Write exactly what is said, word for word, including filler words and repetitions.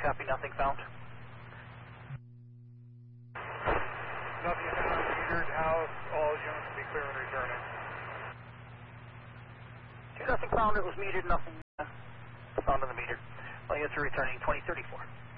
Copy, nothing found. Nothing found, metered house, all units will be clear and returning. Two, nothing found, it was metered, nothing uh, found on the meter. All units are returning twenty thirty-four.